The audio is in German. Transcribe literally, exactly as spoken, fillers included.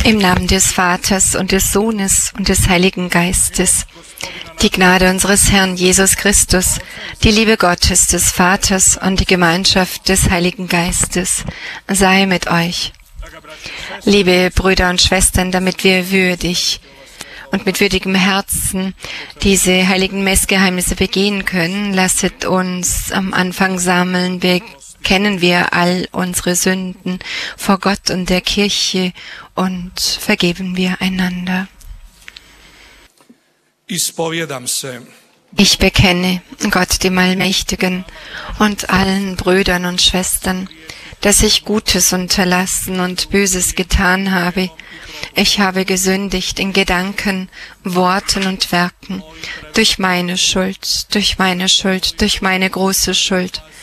Im Namen des Vaters und des Sohnes und des Heiligen Geistes. Die Gnade unseres Herrn Jesus Christus, die Liebe Gottes des Vaters und die Gemeinschaft des Heiligen Geistes sei mit euch. Liebe Brüder und Schwestern, damit wir würdig und mit würdigem Herzen diese heiligen Messgeheimnisse begehen können, lasset uns am Anfang sammeln. Bekennen wir all unsere Sünden vor Gott und der Kirche und vergeben wir einander. Ich bekenne Gott dem Allmächtigen und allen Brüdern und Schwestern, dass ich Gutes unterlassen und Böses getan habe. Ich habe gesündigt in Gedanken, Worten und Werken, durch meine Schuld, durch meine Schuld, durch meine große Schuld.